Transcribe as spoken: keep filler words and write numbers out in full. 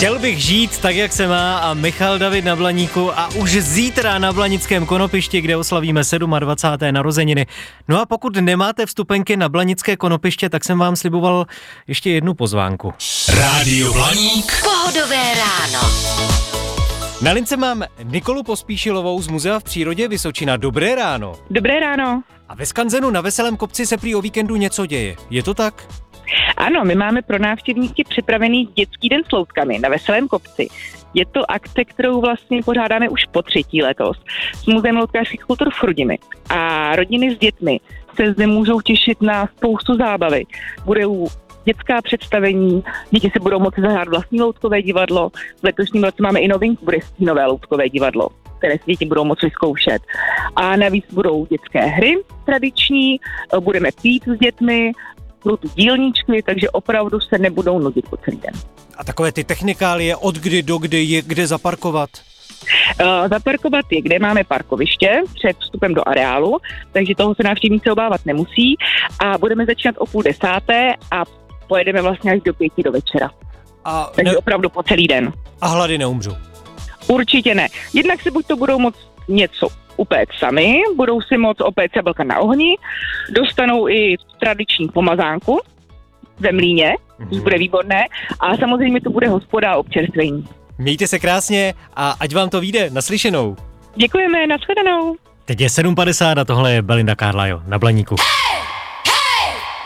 Chtěl bych žít tak, jak se má a Michal David na Blaníku a už zítra na Blanickém konopišti, kde oslavíme dvacáté sedmé narozeniny. No a pokud nemáte vstupenky na Blanické konopiště, tak jsem vám sliboval ještě jednu pozvánku. Rádio Blaník. Pohodové ráno. Na lince mám Nikolu Pospíšilovou z Muzea v přírodě Vysočina. Dobré ráno. Dobré ráno. A ve Skanzenu na Veselém kopci se prý o víkendu něco děje. Je to tak? Ano, my máme pro návštěvníky připravený dětský den s loutkami na Veselém kopci. Je to akce, kterou vlastně pořádáme už po třetí letos s Muzeem loutkářských kultur v Chrudimi. A rodiny s dětmi se zde můžou těšit na spoustu zábavy. Budou dětská představení, děti se budou moci zahrát vlastní loutkové divadlo. V letošním roce máme i novinku, bude stínové loutkové divadlo, které si děti budou moci zkoušet. A navíc budou dětské hry tradiční, budeme pít s dětmi, budou tu dílničky, takže opravdu se nebudou nudit po celý den. A takové ty technikálie, od kdy do kdy je kde zaparkovat? Uh, zaparkovat je, kde máme parkoviště před vstupem do areálu, takže toho se návštěvníci obávat nemusí a budeme začínat o půl desáté a pojedeme vlastně až do pěti do večera. A takže ne... opravdu po celý den. A hlady neumřu? Určitě ne. Jednak si buď to budou moct něco upéct sami, budou si moct opéct jablka na ohni, dostanou i tradiční pomazánku ve mlýně, mm-hmm. což bude výborné, a samozřejmě to bude hospoda a občerstvení. Mějte se krásně a ať vám to vyjde. Naslyšenou. Děkujeme, nashledanou. Teď je sedm padesát a tohle je Belinda Carlisle na Blaníku.